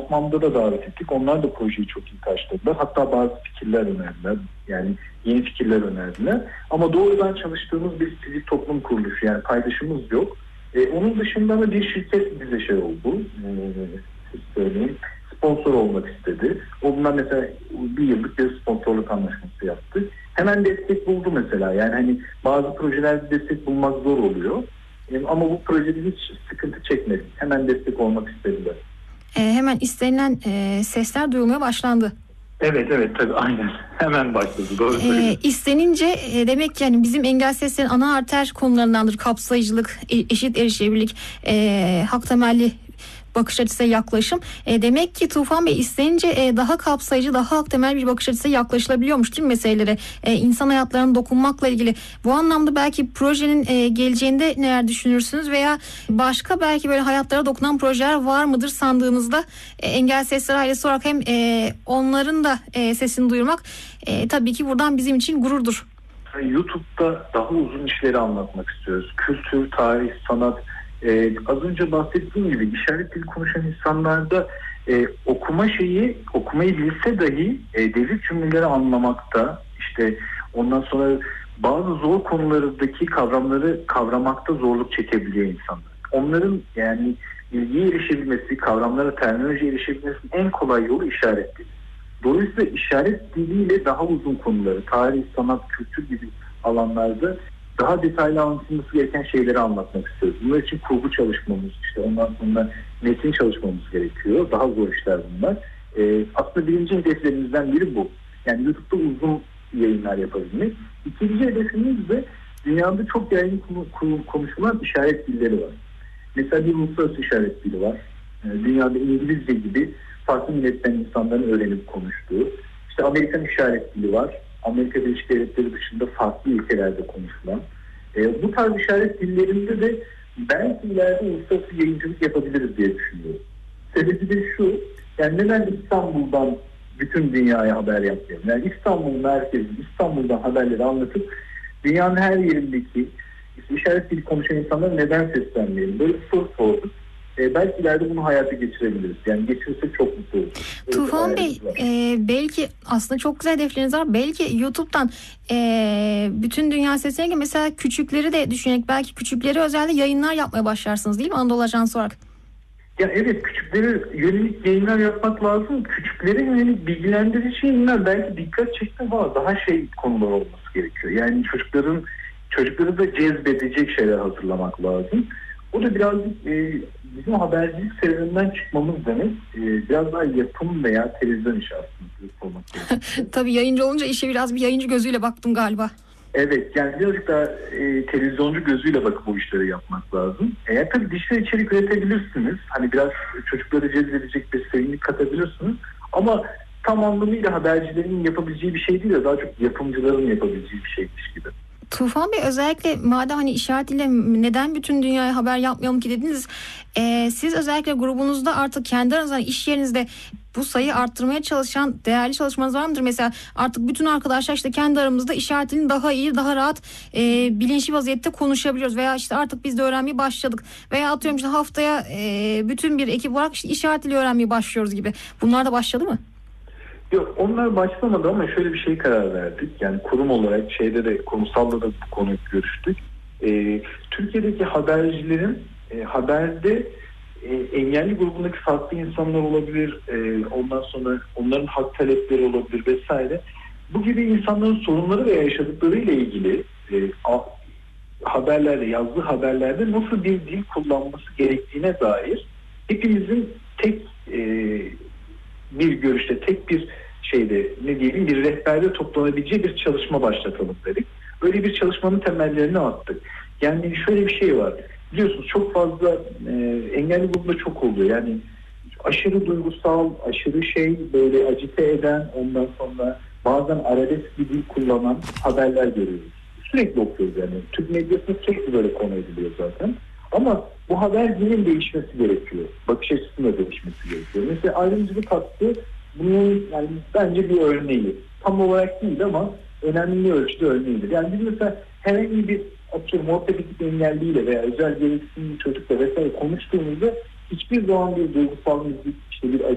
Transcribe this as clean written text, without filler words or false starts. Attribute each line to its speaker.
Speaker 1: Alkmam'da da davet ettik. Onlar da projeyi çok iyi karşıladılar. Hatta bazı fikirler önerdiler. Yani yeni fikirler önerdiler. Ama doğrudan çalıştığımız bir sivil toplum kuruluşu, yani paydaşımız yok. Onun dışında da bir şirket bize şey oldu. Söyleyeyim. Sponsor olmak istedi. Onunla mesela bir yıllık bir sponsorluk anlaşması yaptık. Hemen destek buldu mesela. Yani hani bazı projelerde destek bulmak zor oluyor. Ama bu projede hiç sıkıntı çekmedi. Hemen destek olmak istediler.
Speaker 2: Hemen istenilen sesler duyulmaya başlandı.
Speaker 1: Evet tabii aynen. Hemen başladı. Doğru söylüyorsun.
Speaker 2: İstenince demek ki yani bizim engel seslerin ana arter konularındandır. Kapsayıcılık, eşit erişebilirlik, hak temelli bakış açısına yaklaşım. Demek ki Tufan Bey istenince daha kapsayıcı, daha hak temel bir bakış açısına yaklaşılabiliyormuş değil mi meselelere? İnsan hayatlarına dokunmakla ilgili. Bu anlamda belki projenin geleceğinde neler düşünürsünüz veya başka belki böyle hayatlara dokunan projeler var mıdır sandığınızda? Engel Sesler ailesi olarak hem onların da sesini duyurmak tabii ki buradan bizim için gururdur.
Speaker 1: YouTube'da daha uzun işleri anlatmak istiyoruz. Kültür, tarih, sanat. Az önce bahsettiğim gibi işaret dili konuşan insanlarda okumayı bilse dahi devlet cümleleri anlamakta, işte ondan sonra bazı zor konulardaki kavramları kavramakta zorluk çekebiliyor insanlar. Onların yani bilgiye erişebilmesi, kavramlara, terminolojiye erişebilmesinin en kolay yolu işaret dili. Dolayısıyla işaret diliyle daha uzun konuları, tarih, sanat, kültür gibi alanlarda daha detaylı anlatılması gereken şeyleri anlatmak istiyoruz. Bunlar için kurgu çalışmamız, işte ondan sonra metin çalışmamız gerekiyor. Daha zor işler bunlar. Aslında birinci hedeflerimizden biri bu. Yani YouTube'da uzun yayınlar yapabilmek. İkinci hedefimiz de dünyada çok yaygın konuşulan işaret dilleri var. Mesela bir uluslararası işaret dili var. Dünyada İngilizce gibi farklı milletten insanların öğrenip konuştuğu. İşte Amerikan işaret dili var. Amerika Birleşik Devletleri dışında farklı ülkelerde konuşulan. Bu tarz işaret dillerinde de belki ileride uluslararası yayıncılık yapabiliriz diye düşünüyorum. Sebebi de şu, yani neden İstanbul'dan bütün dünyaya haber yapmayalım? Yani İstanbul merkezi, İstanbul'dan haberleri anlatıp dünyanın her yerindeki işaret dili konuşan insanlara neden seslenmeyelim? Böyle bir soru sorduk. Belki ileride bunu hayata geçirebiliriz. Yani geçirirsek çok mutlu oluruz.
Speaker 2: Tufan Bey, belki aslında çok güzel hedefleriniz var. Belki YouTube'dan bütün dünya sesine mesela küçükleri de düşünerek belki küçükleri özellikle yayınlar yapmaya başlarsınız değil mi Anadolu Ajansı olarak?
Speaker 1: Ya evet, küçüklere yönelik yayınlar yapmak lazım. Küçüklere yönelik bilgilendirici yayınlar belki dikkat çekme var. Daha konular olması gerekiyor. Yani çocukları da cezbedecek şeyler hazırlamak lazım. O da birazcık bizim habercilik serüveninden çıkmamız demek. Biraz daha yapım veya televizyon işi aslında.
Speaker 2: Tabii yayıncı olunca işe biraz bir yayıncı gözüyle baktım galiba.
Speaker 1: Evet, yani birazcık daha televizyoncu gözüyle bakıp bu işleri yapmak lazım. Eğer tabii dijital içerik üretebilirsiniz. Hani biraz çocukları cezbedecek bir serinlik katabilirsiniz. Ama tam anlamıyla habercilerin yapabileceği bir şey değil de daha çok yapımcıların yapabileceği bir şeymiş gibi.
Speaker 2: Tufan Bey, özellikle madem hani işaret ile neden bütün dünyaya haber yapmayalım ki dediniz. Siz özellikle grubunuzda artık kendi aranızda iş yerinizde bu sayıyı arttırmaya çalışan değerli çalışmanız var mıdır? Mesela artık bütün arkadaşlar işte kendi aramızda işaret dilini daha iyi, daha rahat bilinçli vaziyette konuşabiliyoruz. Veya işte artık biz de öğrenmeye başladık. Veya atıyorum işte haftaya bütün bir ekip olarak işte işaret dili öğrenmeye başlıyoruz gibi. Bunlar da başladı mı?
Speaker 1: Yok, onlar başlamadı ama şöyle bir karar verdik. Yani kurum olarak kurumsalla da bu konuyu görüştük. Türkiye'deki habercilerin haberde engelli grubundaki farklı insanlar olabilir. Ondan sonra onların hak talepleri olabilir vesaire. Bu gibi insanların sorunları veya yaşadıklarıyla ilgili haberlerde, yazdığı haberlerde nasıl bir dil kullanması gerektiğine dair hepimizin tek bir görüşte, tek bir bir rehberde toplanabileceği bir çalışma başlatalım dedik. Öyle bir çalışmanın temellerini attık. Yani şöyle bir şey var. Biliyorsunuz çok fazla engelli grubunda çok oluyor. Yani aşırı duygusal, aşırı böyle acite eden, ondan sonra bazen arabesk bir dil kullanan haberler görüyoruz. Sürekli okuyoruz yani. Türk medyasında sürekli böyle konu ediliyor zaten. Ama bu haber dilinin değişmesi gerekiyor. Bakış açısının da değişmesi gerekiyor. Mesela ayrımcılık hakkı bunun yani bence bir örneği. Tam olarak değil ama önemli bir ölçüde örneğidir. Yani biz mesela herhangi bir ortopedik engelliyle veya özel gereksinimli çocukla vesaire konuştuğumuzda hiçbir zaman bir duygusal müzik, bir